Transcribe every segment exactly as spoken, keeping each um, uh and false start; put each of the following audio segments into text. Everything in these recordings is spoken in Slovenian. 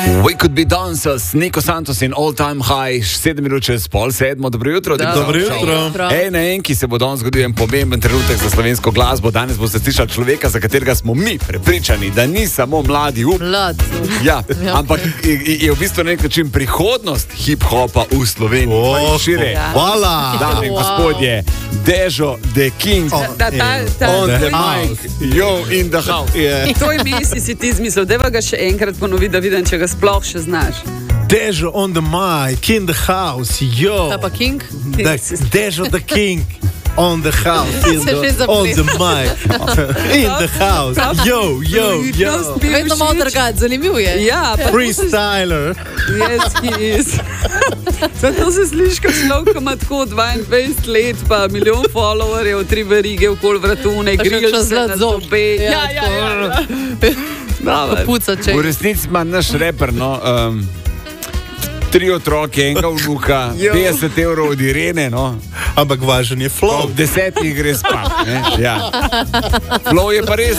We could be dancers, Nico Santos in All Time High, sedem minut čez pol sedmo, dobro jutro. Da, dobro jutro. Ej, na en, ki se bo danes zgodil en pomemben trenutek za slovensko glasbo. Danes boste slišali človeka, za katerega smo mi prepričani, da ni samo mladi up. Mlad. Ja, ampak je, je v bistvu na nek način prihodnost hip-hopa v Sloveniji. Oh, šire. ja. Hvala. Dame in Wow. gospodje, Dežo, The King, Oh, Da, ta, ta, on the the house. mic, yo in the house. Yeah. to ime si si ti izmislil. Deva ga še enkrat ponovi, da vidim, če ga sploh še znaš. Dežo on the mic, in the house, yo. Ta pa King? Da, Dežo the king, on the house, in Se že the, zapre. on the mic, in the house, yo, yo, yo. Vedno malo drgati, zanimiv je. Ja, pa Freestyler. yes, he is. Zato se sliši kot človek, ki ima tako dvaindvajset let, pa milijon followerjev, tri verige, okoli vratune, Pa še grill čez se na zlat zob. zobe. Ja, ja, ja. ja. Dobar. Pucače. V resnici ima naš reper, no, um, tri otroke, enega vnuka, Jo. petdeset evrov od Irene, no, Ampak važen je ob flow. desetih gre spat. Ne? Ja. Flow je pa res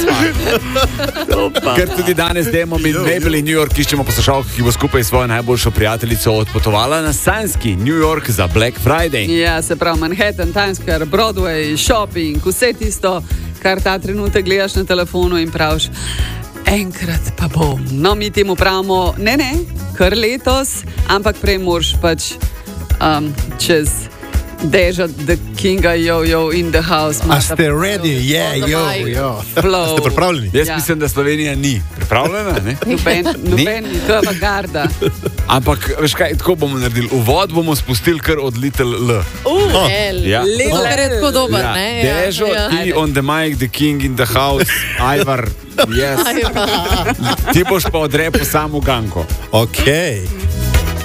spat. Ker tudi danes demo mi Mabel in New York iščemo poslušalko, ki bo skupaj s svojo najboljšo prijateljico odpotovala na sanjski New York za Black Friday. Ja, se pravi Manhattan, Times Square, Broadway, shopping, vse tisto, kar ta trenutek gledaš na telefonu in praviš, enkrat pa bom. No, mi temu pravimo, ne, ne, kar letos, ampak prej moraš pač um, čez Dežo, the kinga, yo, yo, in the house. A ste ready? Yeah, On the yo, mic. yo. Flow. Ste pripravljeni? Jaz Ja. mislim, da Slovenija ni pripravljena, ne? Noben, noben, to je avangarda. Ampak, veš kaj, tako bomo naredili. Uvod bomo spustili kar od Little L. Uh, L. Ja. To je tako dober, Ja. ne? Dežo, ja. ti on the mic, the king in the house, Ivar, yes. Ti boš pa odrepil samo ganko. Ok.